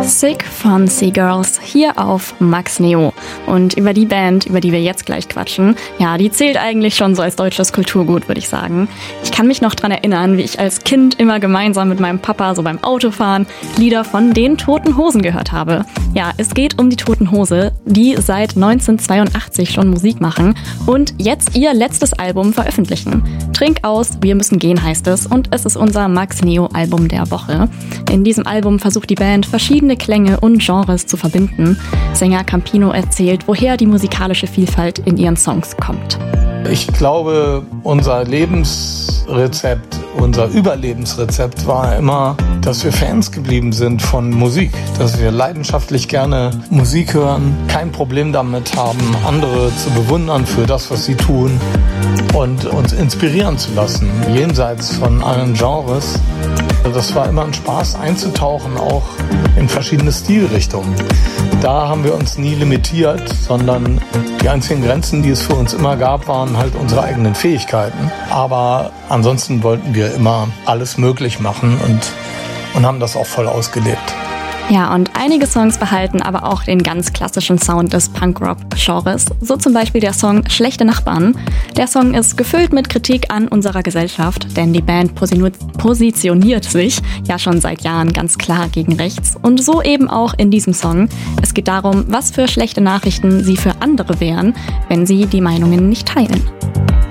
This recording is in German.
Sick von Seagirls hier auf Max Neo. Und über die Band, über die wir jetzt gleich quatschen, ja, die zählt eigentlich schon so als deutsches Kulturgut, würde ich sagen. Ich kann mich noch dran erinnern, wie ich als Kind immer gemeinsam mit meinem Papa so beim Autofahren Lieder von den Toten Hosen gehört habe. Ja, es geht um die Toten Hose, die seit 1982 schon Musik machen und jetzt ihr letztes Album veröffentlichen. Trink aus, wir müssen gehen heißt es und es ist unser Max Neo Album der Woche. In diesem Album versucht die Band verschiedene Klänge und Genres zu verbinden. Sänger Campino erzählt, woher die musikalische Vielfalt in ihren Songs kommt. Ich glaube, unser Lebensrezept, unser Überlebensrezept war immer, dass wir Fans geblieben sind von Musik, dass wir leidenschaftlich gerne Musik hören, kein Problem damit haben, andere zu bewundern für das, was sie tun und uns inspirieren zu lassen, jenseits von allen Genres. Das war immer ein Spaß einzutauchen, auch in verschiedene Stilrichtungen. Da haben wir uns nie limitiert, sondern die einzigen Grenzen, die es für uns immer gab, waren halt unsere eigenen Fähigkeiten. Aber ansonsten wollten wir immer alles möglich machen und haben das auch voll ausgelebt. Ja, und einige Songs behalten aber auch den ganz klassischen Sound des Punkrock-Genres, so zum Beispiel der Song Schlechte Nachbarn. Der Song ist gefüllt mit Kritik an unserer Gesellschaft, denn die Band positioniert sich ja schon seit Jahren ganz klar gegen rechts. Und so eben auch in diesem Song. Es geht darum, was für schlechte Nachrichten sie für andere wären, wenn sie die Meinungen nicht teilen.